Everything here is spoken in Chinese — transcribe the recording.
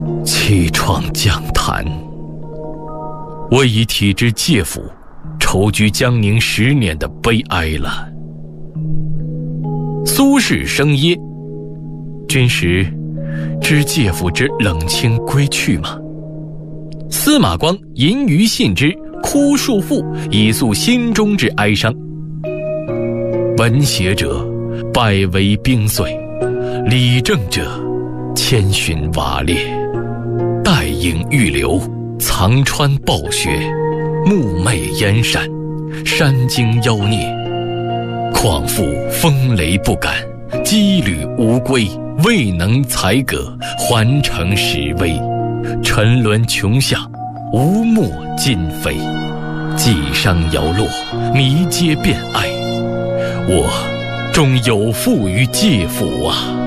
凄怆江潭。我已体知介甫筹居江宁10年的悲哀了。苏轼生耶，君时知介甫之冷清归去吗？司马光吟于信之，哭数赋，以诉心中之哀伤。文写者百为冰碎，理政者千寻瓦裂。带影欲流，藏川暴雪，目昧燕山，山经妖孽。况复风雷不敢，羁旅无归，未能才阁，还城时危。沉沦穷巷，无墨今非。寄伤摇落，弥皆变哀。我终有负于介甫啊！